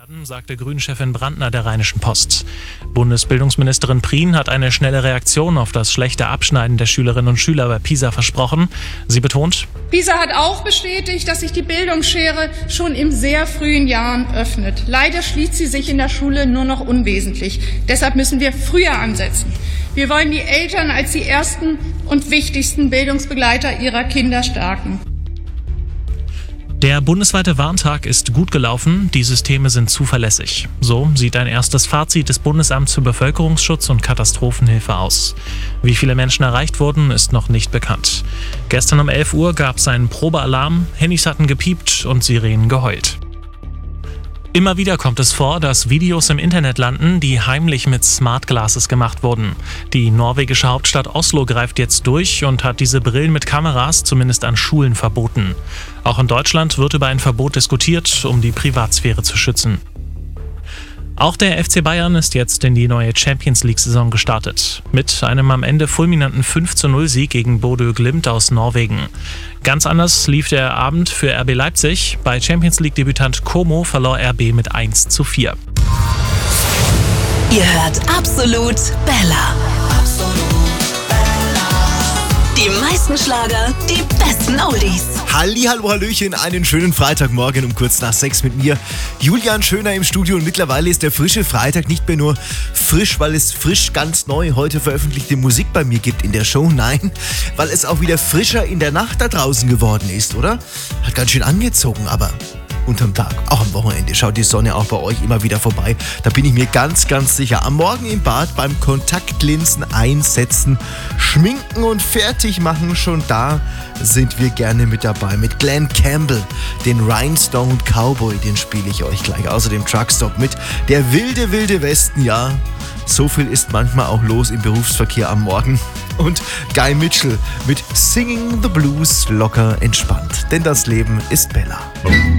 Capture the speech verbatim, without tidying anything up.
werden, sagte Grünen-Chefin Brandner der Rheinischen Post. Bundesbildungsministerin Prien hat eine schnelle Reaktion auf das schlechte Abschneiden der Schülerinnen und Schüler bei PISA versprochen. Sie betont: PISA hat auch bestätigt, dass sich die Bildungsschere schon in sehr frühen Jahren öffnet. Leider schließt sie sich in der Schule nur noch unwesentlich. Deshalb müssen wir früher ansetzen. Wir wollen die Eltern als die ersten und wichtigsten Bildungsbegleiter ihrer Kinder stärken. Der bundesweite Warntag ist gut gelaufen, die Systeme sind zuverlässig. So sieht ein erstes Fazit des Bundesamts für Bevölkerungsschutz und Katastrophenhilfe aus. Wie viele Menschen erreicht wurden, ist noch nicht bekannt. Gestern um elf Uhr gab es einen Probealarm, Handys hatten gepiept und Sirenen geheult. Immer wieder kommt es vor, dass Videos im Internet landen, die heimlich mit Smart Glasses gemacht wurden. Die norwegische Hauptstadt Oslo greift jetzt durch und hat diese Brillen mit Kameras zumindest an Schulen verboten. Auch in Deutschland wird über ein Verbot diskutiert, um die Privatsphäre zu schützen. Auch der F C Bayern ist jetzt in die neue Champions-League-Saison gestartet. Mit einem am Ende fulminanten fünf zu null Sieg gegen Bodø Glimt aus Norwegen. Ganz anders lief der Abend für R B Leipzig. Bei Champions-League-Debütant Como verlor R B mit eins zu vier. Ihr hört Absolut Bella. Die meisten Schlager, die besten Oldies. Halli, hallo, hallöchen, einen schönen Freitagmorgen um kurz nach sechs mit mir, Julian Schöner im Studio. Und mittlerweile ist der frische Freitag nicht mehr nur frisch, weil es frisch ganz neu heute veröffentlichte Musik bei mir gibt in der Show. Nein, weil es auch wieder frischer in der Nacht da draußen geworden ist, oder? Hat ganz schön angezogen, aber unterm Tag, auch am Wochenende, schaut die Sonne auch bei euch immer wieder vorbei. Da bin ich mir ganz, ganz sicher. Am Morgen im Bad beim Kontaktlinsen einsetzen, schminken und fertig machen, schon da sind wir gerne mit dabei. Mit Glenn Campbell, den Rhinestone Cowboy, den spiele ich euch gleich. Außerdem Truckstop mit der wilde, wilde Westen, ja. So viel ist manchmal auch los im Berufsverkehr am Morgen. Und Guy Mitchell mit Singing the Blues locker entspannt. Denn das Leben ist Bella.